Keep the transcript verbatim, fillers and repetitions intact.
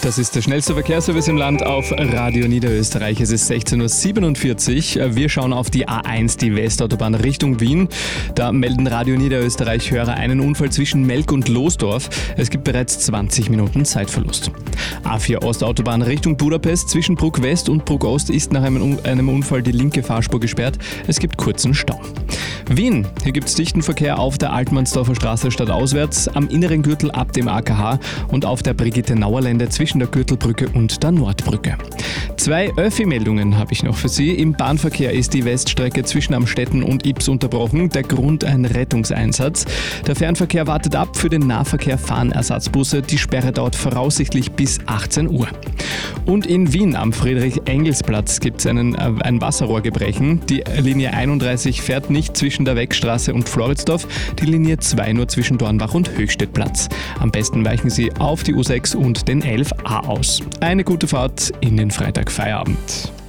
Das ist der schnellste Verkehrsservice im Land auf Radio Niederösterreich. Es ist sechzehn Uhr siebenundvierzig. Wir schauen auf die A eins, die Westautobahn Richtung Wien. Da melden Radio Niederösterreich-Hörer einen Unfall zwischen Melk und Losdorf. Es gibt bereits zwanzig Minuten Zeitverlust. A vier Ostautobahn Richtung Budapest zwischen Bruck West und Bruck Ost ist nach einem, einem Unfall die linke Fahrspur gesperrt. Es gibt kurzen Stau. Wien, hier gibt es dichten Verkehr auf der Altmannsdorfer Straße stadtauswärts, am inneren Gürtel ab dem A K H und auf der Brigitte-Nauer-Lände zwischen der Gürtelbrücke und der Nordbrücke. Zwei Öffi-Meldungen habe ich noch für Sie. Im Bahnverkehr ist die Weststrecke zwischen Amstetten und Ybbs unterbrochen. Der Grund ein Rettungseinsatz. Der Fernverkehr wartet ab. Für den Nahverkehr fahren Ersatzbusse. Die Sperre dauert voraussichtlich bis achtzehn Uhr. Und in Wien am Friedrich-Engels-Platz gibt es einen, äh, ein Wasserrohrgebrechen. Die Linie einunddreißig fährt nicht zwischen der Wegstraße und Floridsdorf, die Linie zwei nur zwischen Dornbach und Höchstedtplatz. Am besten weichen Sie auf die U sechs und den elf a aus. Eine gute Fahrt in den Freitagfeierabend.